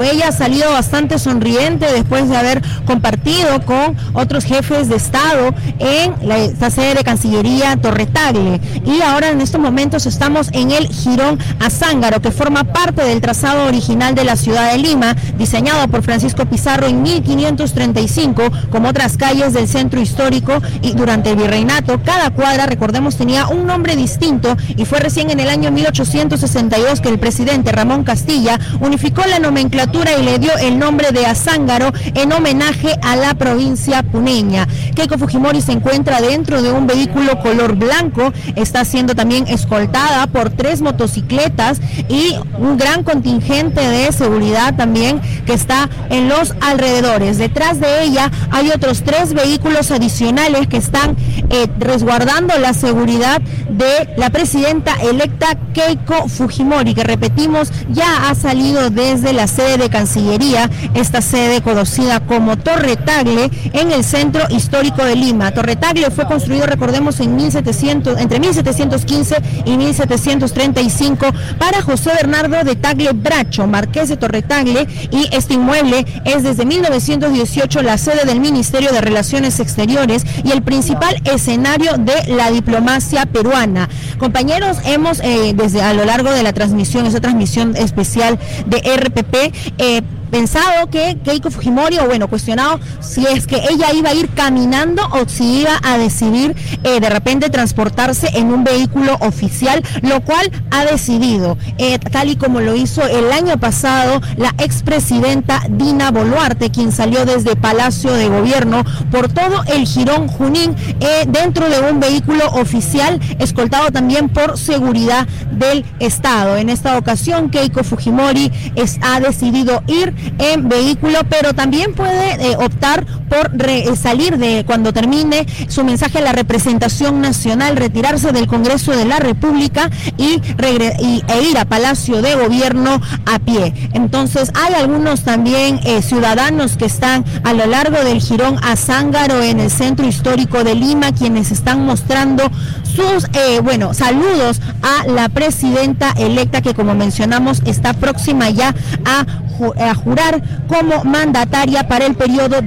ella ha salido bastante sonriente después de haber compartido con otros jefes de Estado en esta sede de Cancillería Torre Tagle. Y ahora en estos momentos estamos en el Jirón Azángaro, que forma parte del trazado original de la ciudad de Lima, diseñado por Francisco Pizarro en 1535, como otras calles del centro histórico, y durante el virreinato cada cuadra, recordemos, tenía un nombre distinto, y fue recién en el año 1862 que el presidente Ramón Castilla unificó la nomenclatura y le dio el nombre de Azángaro en homenaje a la provincia puneña. Keiko Fujimori se encuentra dentro de un vehículo color blanco, está siendo también escoltada por 3 motocicletas y un gran contingente de seguridad también que está en los alrededores. Detrás de ella hay otros 3 vehículos adicionales que están resguardando la seguridad de la presidenta electa Keiko Fujimori, que repetimos, ya ha salido desde la sede de Cancillería, esta sede conocida como Torre Tagle, en el centro histórico de Lima. Torre Tagle fue construido, recordemos, entre 1715 y 1735 para José Bernardo de Tagle Bracho, marqués de Torre Tagle, y este inmueble es desde 1918 la sede del Ministerio de Relaciones Exteriores y el principal escenario de la diplomacia peruana. Compañeros, hemos desde a lo largo de la transmisión, esa transmisión especial de RPP, pensado que Keiko Fujimori, o bueno, cuestionado si es que ella iba a ir caminando o si iba a decidir de repente transportarse en un vehículo oficial, lo cual ha decidido, tal y como lo hizo el año pasado la expresidenta Dina Boluarte, quien salió desde Palacio de Gobierno por todo el Jirón Junín dentro de un vehículo oficial, escoltado también por seguridad del Estado. En esta ocasión Keiko Fujimori ha decidido ir en vehículo, pero también puede optar por salir cuando termine su mensaje a la representación nacional, retirarse del Congreso de la República e ir a Palacio de Gobierno a pie. Entonces hay algunos también ciudadanos que están a lo largo del Jirón Azángaro en el centro histórico de Lima, quienes están mostrando sus saludos a la presidenta electa, que, como mencionamos, está próxima ya a jurar como mandataria para el periodo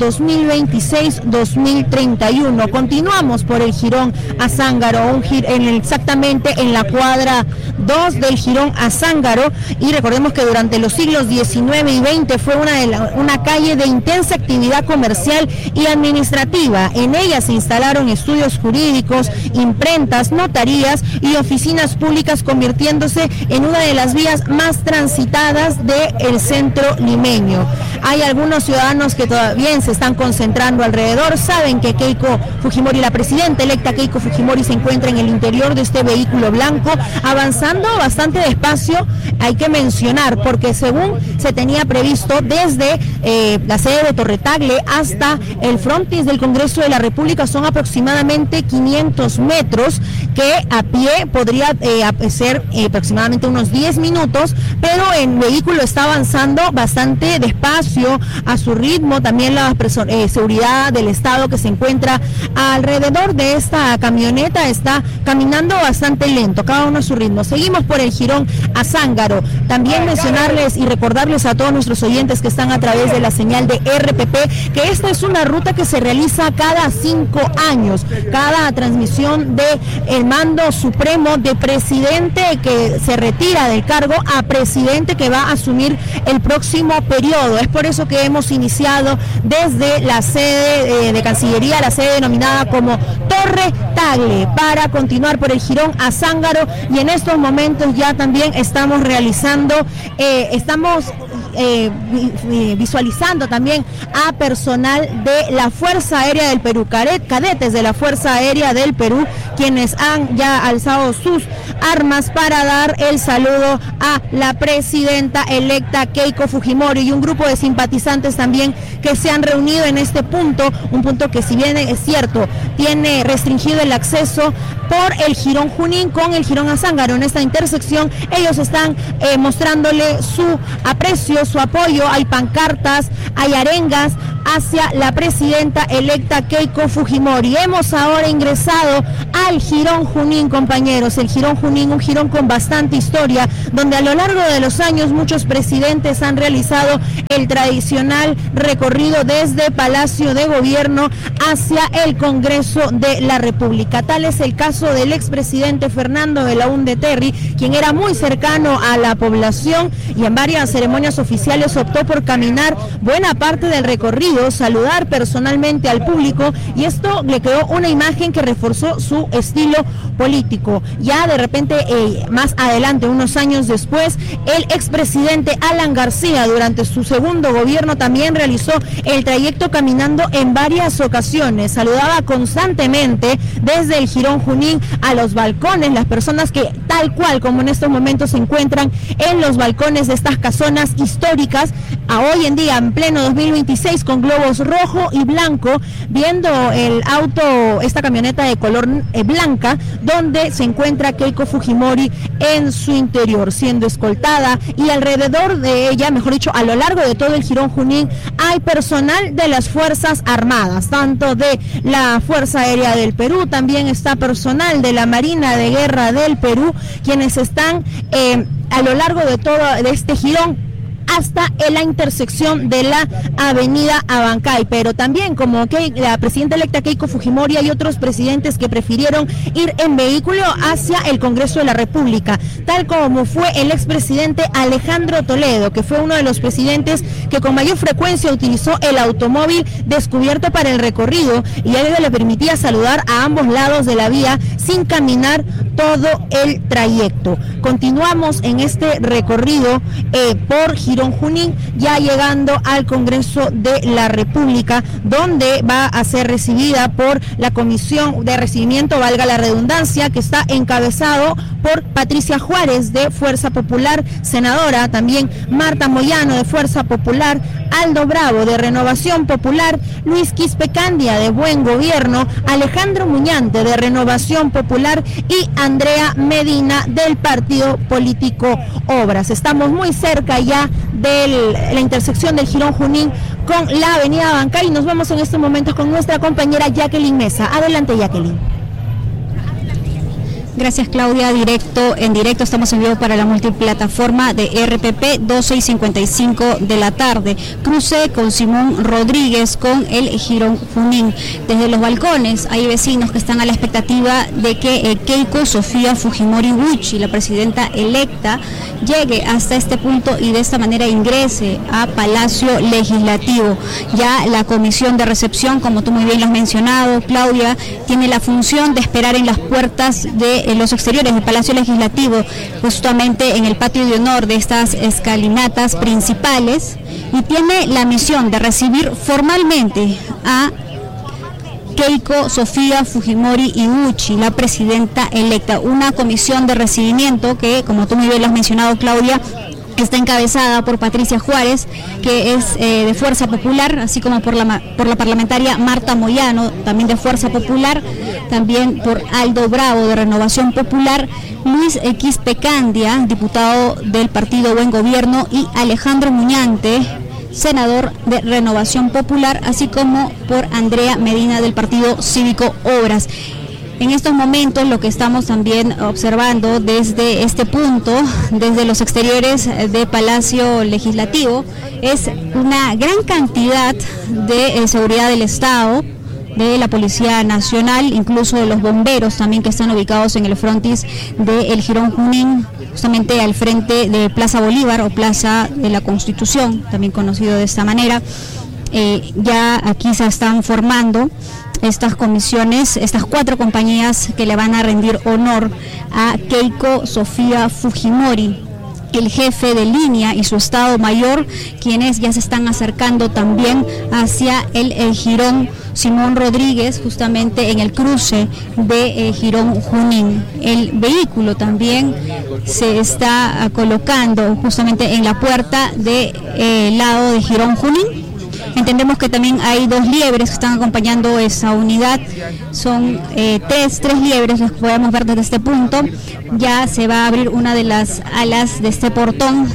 2026-2031. Continuamos por el Jirón Azángaro, exactamente en la cuadra 2 del Jirón Azángaro, y recordemos que durante los siglos XIX y XX fue una calle de intensa actividad comercial y administrativa. En ella se instalaron estudios jurídicos, imprentas, notarías y oficinas públicas, convirtiéndose en una de las vías más transitadas del centro limeño. Hay algunos ciudadanos que todavía se están concentrando alrededor, saben que Keiko Fujimori, la presidenta electa Keiko Fujimori, se encuentra en el interior de este vehículo blanco, avanzando bastante despacio, hay que mencionar, porque según se tenía previsto, desde la sede de Torre Tagle hasta el frontis del Congreso de la República son aproximadamente 500 metros, que a pie podría ser aproximadamente unos 10 minutos, pero el vehículo está avanzando bastante despacio, a su ritmo. También la seguridad del Estado que se encuentra alrededor de esta camioneta está caminando bastante lento, cada uno a su ritmo. Seguimos por el Jirón Azángaro. También mencionarles y recordarles a todos nuestros oyentes que están a través de la señal de RPP que esta es una ruta que se realiza cada 5 años, cada transmisión de el mando supremo de presidente que se retira del cargo a presidente que va a asumir el próximo periodo. Es por eso que hemos iniciado desde la sede de Cancillería, la sede denominada como Torre Tagle, para continuar por el Jirón Azángaro, y en estos momentos ya también estamos realizando, visualizando también a personal de la Fuerza Aérea del Perú, cadetes de la Fuerza Aérea del Perú, quienes han ya alzado sus armas para dar el saludo a la presidenta electa Keiko Fujimori, y un grupo de simpatizantes también que se han reunido en este punto, un punto que, si bien es cierto, tiene restringido el acceso por el Jirón Junín con el Jirón Azángaro. En esta intersección ellos están mostrándole su aprecio, su apoyo. Hay pancartas, hay arengas, hacia la presidenta electa Keiko Fujimori. Hemos ahora ingresado al Jirón Junín, compañeros. El Jirón Junín, un jirón con bastante historia, donde a lo largo de los años muchos presidentes han realizado el tradicional recorrido desde Palacio de Gobierno hacia el Congreso de la República. Tal es el caso del expresidente Fernando Belaúnde Terry, quien era muy cercano a la población y en varias ceremonias oficiales optó por caminar buena parte del recorrido, saludar personalmente al público, y esto le creó una imagen que reforzó su estilo político. Ya de repente, más adelante, unos años después, el expresidente Alan García, durante su segundo gobierno, también realizó el trayecto caminando en varias ocasiones. Saludaba constantemente desde el Jirón Junín a los balcones, las personas que tal cual como en estos momentos se encuentran en los balcones de estas casonas históricas, a hoy en día, en pleno 2026, con globos rojo y blanco, viendo el auto, esta camioneta de color blanca, donde se encuentra Keiko Fujimori en su interior, siendo escoltada, y alrededor de ella, mejor dicho, a lo largo de todo el Jirón Junín, hay personal de las Fuerzas Armadas, tanto de la Fuerza Aérea del Perú, también está personal de la Marina de Guerra del Perú, quienes están a lo largo de todo de este jirón hasta en la intersección de la avenida Abancay. Pero también, como que la presidenta electa Keiko Fujimori, hay otros presidentes que prefirieron ir en vehículo hacia el Congreso de la República, tal como fue el expresidente Alejandro Toledo, que fue uno de los presidentes que con mayor frecuencia utilizó el automóvil descubierto para el recorrido, y a ello le permitía saludar a ambos lados de la vía sin caminar todo el trayecto. Continuamos en este recorrido por Jirón Junín, ya llegando al Congreso de la República, donde va a ser recibida por la comisión de recibimiento, valga la redundancia, que está encabezado por Patricia Juárez de Fuerza Popular, senadora, también Marta Moyano de Fuerza Popular, Aldo Bravo de Renovación Popular, Luis Quispecandia de Buen Gobierno, Alejandro Muñante de Renovación Popular y Andrea Medina del partido político Obras. Estamos muy cerca ya de la intersección del Jirón Junín con la avenida Abancay y nos vamos en estos momentos con nuestra compañera Jacqueline Mesa. Adelante, Jacqueline. Gracias, Claudia. En directo estamos en vivo para la multiplataforma de RPP, 12:55 de la tarde. Cruce con Simón Rodríguez con el Jirón Junín. Desde los balcones hay vecinos que están a la expectativa de que Keiko Sofía Fujimori Gucci, la presidenta electa, llegue hasta este punto y de esta manera ingrese a Palacio Legislativo. Ya la comisión de recepción, como tú muy bien lo has mencionado, Claudia, tiene la función de esperar en las puertas de los exteriores del Palacio Legislativo, justamente en el patio de honor de estas escalinatas principales, y tiene la misión de recibir formalmente a Keiko Sofía Fujimori Gucci, la presidenta electa. Una comisión de recibimiento que, como tú muy bien lo has mencionado, Claudia, está encabezada por Patricia Juárez, que es de Fuerza Popular, así como por la parlamentaria Marta Moyano, también de Fuerza Popular, también por Aldo Bravo de Renovación Popular, Luis Quispecandia, diputado del partido Buen Gobierno, y Alejandro Muñante, senador de Renovación Popular, así como por Andrea Medina del partido Cívico Obras. En estos momentos lo que estamos también observando desde este punto, desde los exteriores de Palacio Legislativo, es una gran cantidad de seguridad del Estado, de la Policía Nacional, incluso de los bomberos también, que están ubicados en el frontis del Jirón Junín, justamente al frente de Plaza Bolívar o Plaza de la Constitución, también conocido de esta manera. Ya aquí se están formando estas comisiones, estas 4 compañías que le van a rendir honor a Keiko Sofía Fujimori, el jefe de línea y su Estado Mayor, quienes ya se están acercando también hacia el Jirón Simón Rodríguez, justamente en el cruce de Jirón Junín. El vehículo también se está colocando justamente en la puerta del lado de Jirón Junín. Entendemos que también hay 2 liebres que están acompañando esa unidad. Son tres liebres, los podemos ver desde este punto. Ya se va a abrir una de las alas de este portón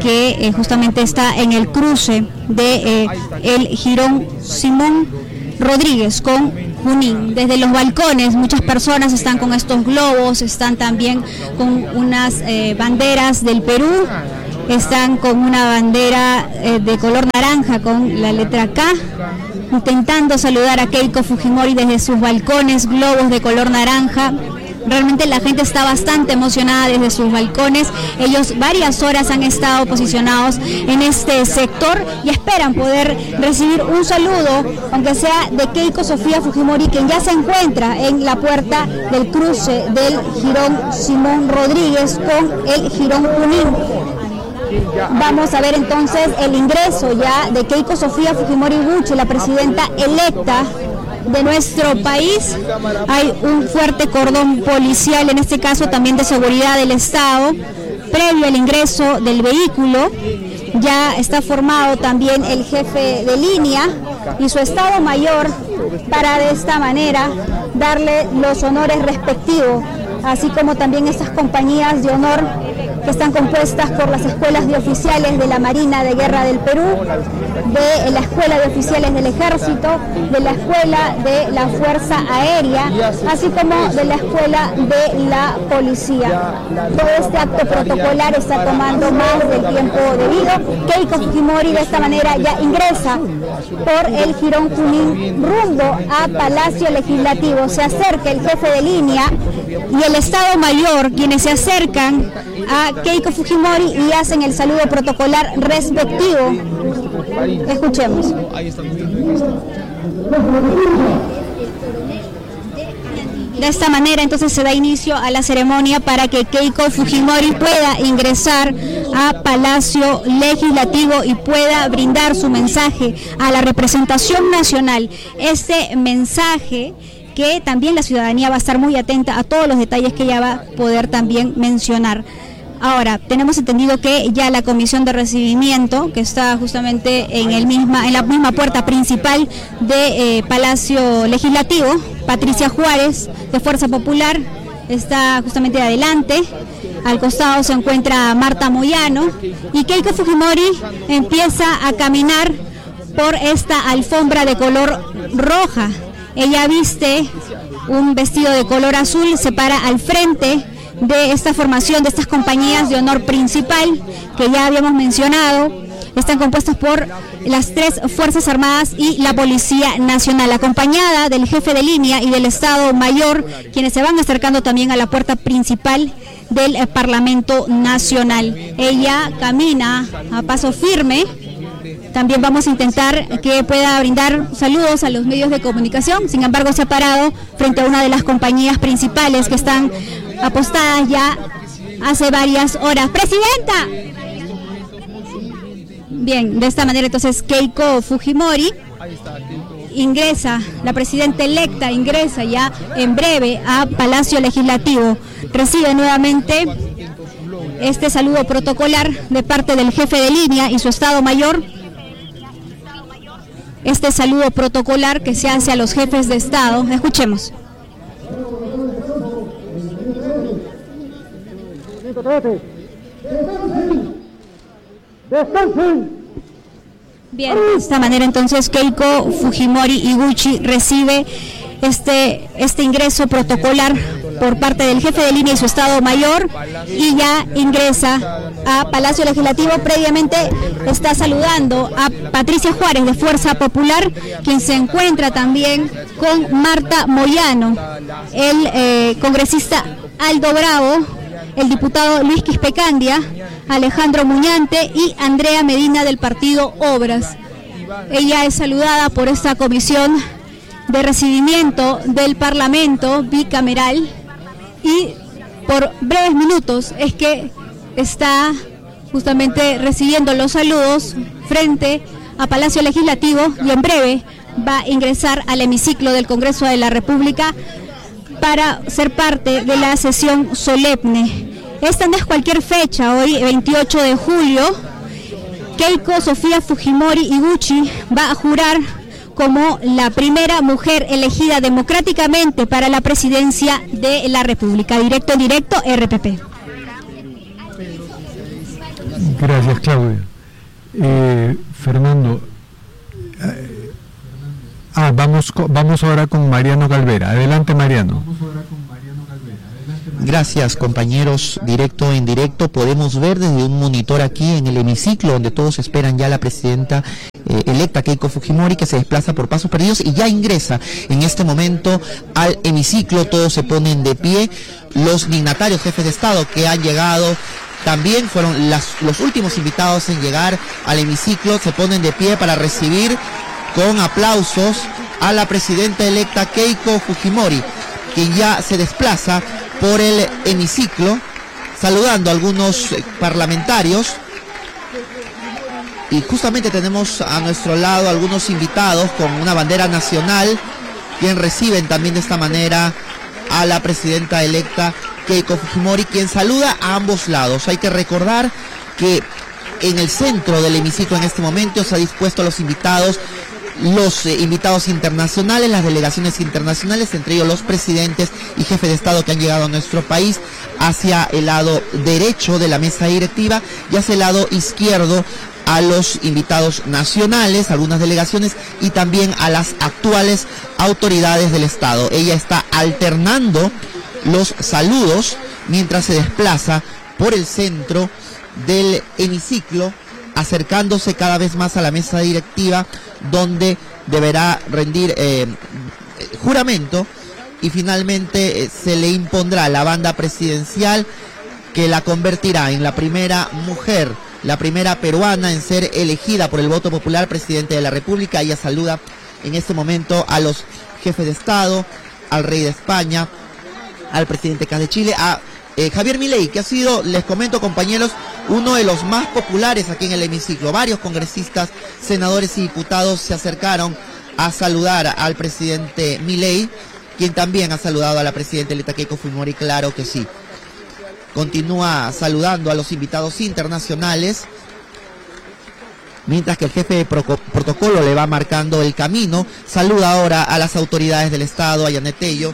que justamente está en el cruce de el Jirón Simón Rodríguez con Junín. Desde los balcones muchas personas están con estos globos, están también con unas banderas del Perú, están con una bandera de color naranja con la letra K, intentando saludar a Keiko Fujimori desde sus balcones, globos de color naranja. Realmente la gente está bastante emocionada desde sus balcones. Ellos varias horas han estado posicionados en este sector y esperan poder recibir un saludo, aunque sea de Keiko Sofía Fujimori, quien ya se encuentra en la puerta del cruce del Jirón Simón Rodríguez con el Jirón Junín. Vamos a ver entonces el ingreso ya de Keiko Sofía Fujimori Gucci, la presidenta electa de nuestro país. Hay un fuerte cordón policial, en este caso también de seguridad del Estado, previo al ingreso del vehículo. Ya está formado también el jefe de línea y su Estado Mayor para de esta manera darle los honores respectivos, así como también estas compañías de honor que están compuestas por las escuelas de oficiales de la Marina de Guerra del Perú, de la Escuela de Oficiales del Ejército, de la Escuela de la Fuerza Aérea, así como de la Escuela de la Policía. Todo este acto protocolar está tomando más del tiempo debido. Keiko Fujimori de esta manera ya ingresa por el Jirón Junín rumbo a Palacio Legislativo. Se acerca el jefe de línea y el Estado Mayor, quienes se acercan a Keiko Fujimori y hacen el saludo protocolar respectivo. Escuchemos. De esta manera entonces se da inicio a la ceremonia para que Keiko Fujimori pueda ingresar a Palacio Legislativo y pueda brindar su mensaje a la representación nacional. Este mensaje que también la ciudadanía va a estar muy atenta a todos los detalles que ella va a poder también mencionar. Ahora, tenemos entendido que ya la comisión de recibimiento, que está justamente en la misma puerta principal de Palacio Legislativo, Patricia Juárez, de Fuerza Popular, está justamente adelante. Al costado se encuentra Marta Moyano y Keiko Fujimori empieza a caminar por esta alfombra de color roja. Ella viste un vestido de color azul, se para al frente de esta formación, de estas compañías de honor principal que ya habíamos mencionado. Están compuestas por las 3 Fuerzas Armadas y la Policía Nacional, acompañada del jefe de línea y del Estado Mayor, quienes se van acercando también a la puerta principal del Parlamento Nacional. Ella camina a paso firme. También vamos a intentar que pueda brindar saludos a los medios de comunicación. Sin embargo, se ha parado frente a una de las compañías principales que están apostadas ya hace varias horas. ¡Presidenta! Bien, de esta manera entonces Keiko Fujimori ingresa, la presidenta electa ingresa ya en breve a Palacio Legislativo. Recibe nuevamente este saludo protocolar de parte del jefe de línea y su Estado Mayor. Este saludo protocolar que se hace a los jefes de Estado. Escuchemos. Bien, de esta manera entonces Keiko Fujimori Iguchi recibe este ingreso protocolar por parte del jefe de línea y su Estado Mayor y ya ingresa a Palacio Legislativo. Previamente está saludando a Patricia Juárez de Fuerza Popular, quien se encuentra también con Marta Moyano, el congresista Aldo Bravo, el diputado Luis Quispecandia, Alejandro Muñante y Andrea Medina del partido Obras. Ella es saludada por esta comisión de recibimiento del Parlamento bicameral y por breves minutos es que está justamente recibiendo los saludos frente a Palacio Legislativo y en breve va a ingresar al hemiciclo del Congreso de la República para ser parte de la sesión solemne. Esta no es cualquier fecha, hoy 28 de julio, Keiko Sofía Fujimori Iguchi va a jurar como la primera mujer elegida democráticamente para la presidencia de la República. Directo, RPP. Gracias, Claudia. Fernando, vamos ahora con Mariano Galvera. Adelante, Mariano. Gracias, compañeros. Directo en directo podemos ver desde un monitor aquí en el hemiciclo donde todos esperan ya la presidenta electa Keiko Fujimori, que se desplaza por Pasos Perdidos y ya ingresa en este momento al hemiciclo. Todos se ponen de pie. Los dignatarios, jefes de Estado que han llegado también fueron los últimos invitados en llegar al hemiciclo. Se ponen de pie para recibir con aplausos a la presidenta electa Keiko Fujimori, quien ya se desplaza por el hemiciclo, saludando a algunos parlamentarios. Y justamente tenemos a nuestro lado algunos invitados con una bandera nacional, quien reciben también de esta manera a la presidenta electa Keiko Fujimori, quien saluda a ambos lados. Hay que recordar que en el centro del hemiciclo en este momento se ha dispuesto a los invitados internacionales, las delegaciones internacionales, entre ellos los presidentes y jefes de Estado que han llegado a nuestro país, hacia el lado derecho de la mesa directiva y hacia el lado izquierdo a los invitados nacionales, algunas delegaciones y también a las actuales autoridades del Estado. Ella está alternando los saludos mientras se desplaza por el centro del hemiciclo, acercándose cada vez más a la mesa directiva, donde deberá rendir juramento y finalmente se le impondrá la banda presidencial, que la convertirá en la primera mujer, la primera peruana en ser elegida por el voto popular presidente de la República. Ella saluda en este momento a los jefes de Estado, al rey de España, al presidente de Chile, a Javier Milei, que ha sido, les comento, compañeros, uno de los más populares aquí en el hemiciclo. Varios congresistas, senadores y diputados se acercaron a saludar al presidente Milei, quien también ha saludado a la presidenta electa Keiko Fujimori. Claro que sí. Continúa saludando a los invitados internacionales, mientras que el jefe de protocolo le va marcando el camino. Saluda ahora a las autoridades del Estado, a Yanet Tello,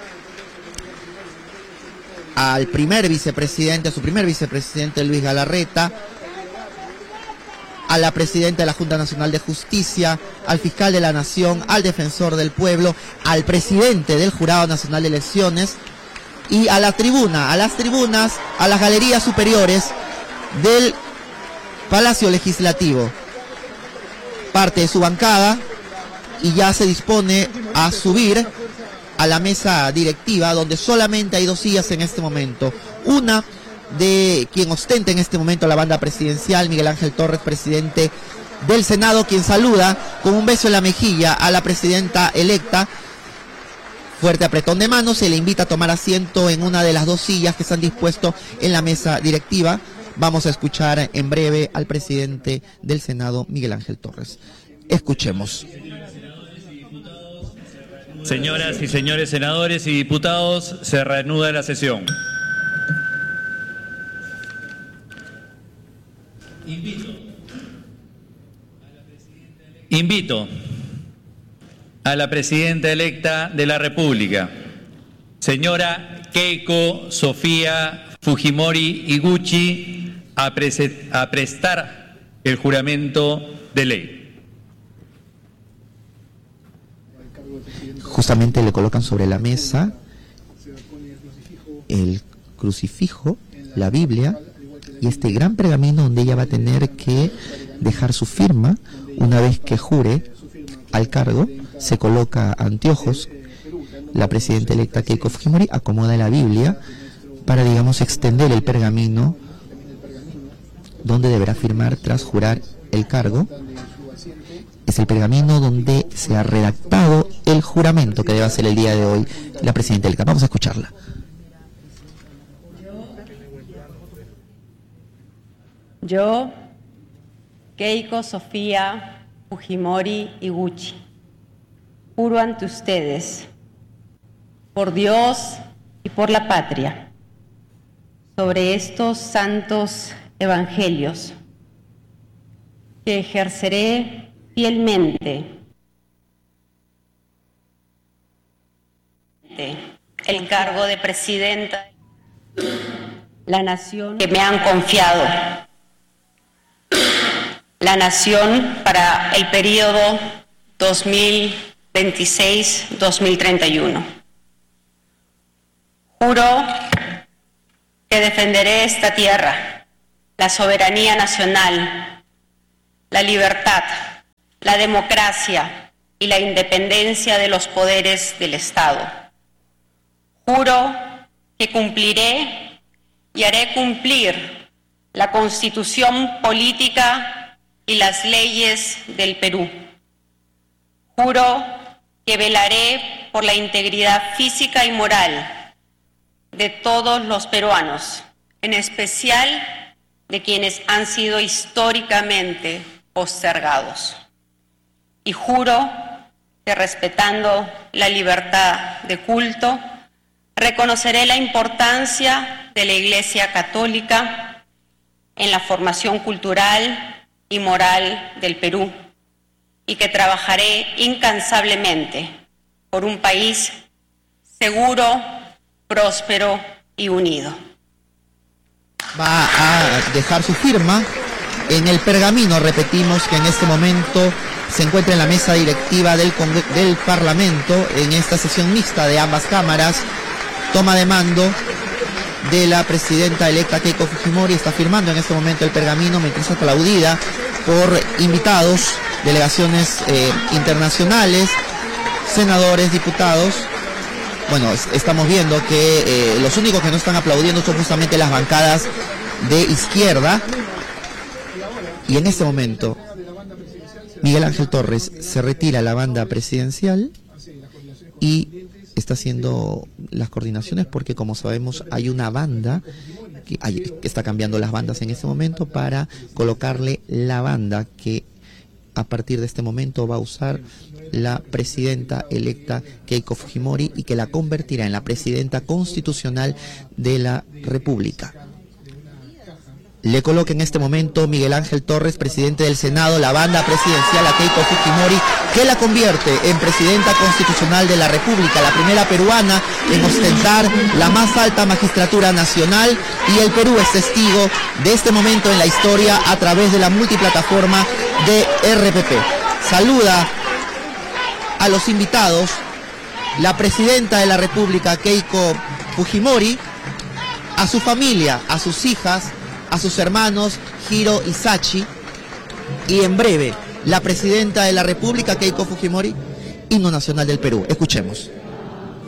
al primer vicepresidente, a su primer vicepresidente Luis Galarreta, a la presidenta de la Junta Nacional de Justicia, al fiscal de la Nación, al defensor del pueblo, al presidente del Jurado Nacional de Elecciones y a la tribuna, a las tribunas, a las galerías superiores del Palacio Legislativo. Parte de su bancada y ya se dispone a subir a la mesa directiva, donde solamente hay dos sillas en este momento. Una de quien ostenta en este momento la banda presidencial, Miguel Ángel Torres, presidente del Senado, quien saluda con un beso en la mejilla a la presidenta electa. Fuerte apretón de manos, se le invita a tomar asiento en una de las dos sillas que se han dispuesto en la mesa directiva. Vamos a escuchar en breve al presidente del Senado, Miguel Ángel Torres. Escuchemos. Señoras y señores senadores y diputados, se reanuda la sesión. Invito a la presidenta electa de la República, señora Keiko Sofía Fujimori Iguchi, a prestar el juramento de ley. Justamente le colocan sobre la mesa el crucifijo, la Biblia y este gran pergamino donde ella va a tener que dejar su firma una vez que jure al cargo. Se coloca anteojos. La presidenta electa Keiko Fujimori acomoda la Biblia para, digamos, extender el pergamino donde deberá firmar tras jurar el cargo. Es el pergamino donde se ha redactado el juramento que debe hacer el día de hoy la presidenta electa. Vamos a escucharla. Yo, Keiko Sofía Fujimori Iguchi, juro ante ustedes, por Dios y por la patria, sobre estos santos evangelios, que ejerceré fielmente el cargo de presidenta de la nación que me han confiado, la nación para el periodo 2026-2031. Juro que defenderé esta tierra, la soberanía nacional, la libertad, la democracia y la independencia de los poderes del Estado. Juro que cumpliré y haré cumplir la Constitución política y las leyes del Perú. Juro que velaré por la integridad física y moral de todos los peruanos, en especial de quienes han sido históricamente postergados. Y juro que, respetando la libertad de culto, reconoceré la importancia de la Iglesia Católica en la formación cultural y moral del Perú, y que trabajaré incansablemente por un país seguro, próspero y unido. Va a dejar su firma en el pergamino. Repetimos que en este momento se encuentra en la mesa directiva del Parlamento, en esta sesión mixta de ambas cámaras. Toma de mando de la presidenta electa Keiko Fujimori. Está firmando en este momento el pergamino, mientras es aplaudida por invitados, delegaciones internacionales, senadores, diputados. Bueno, estamos viendo que los únicos que no están aplaudiendo son justamente las bancadas de izquierda. Y en este momento Miguel Ángel Torres se retira a la banda presidencial y está haciendo las coordinaciones, porque, como sabemos, hay una banda que está cambiando las bandas en este momento para colocarle la banda que a partir de este momento va a usar la presidenta electa Keiko Fujimori y que la convertirá en la presidenta constitucional de la República. Le coloca en este momento Miguel Ángel Torres, presidente del Senado, la banda presidencial a Keiko Fujimori, que la convierte en presidenta constitucional de la República, la primera peruana en ostentar la más alta magistratura nacional, y el Perú es testigo de este momento en la historia a través de la multiplataforma de RPP. Saluda a los invitados la presidenta de la República, Keiko Fujimori, a su familia, a sus hijas, a sus hermanos Hiro y Sachi, y en breve la presidenta de la República, Keiko Fujimori, himno nacional del Perú. Escuchemos.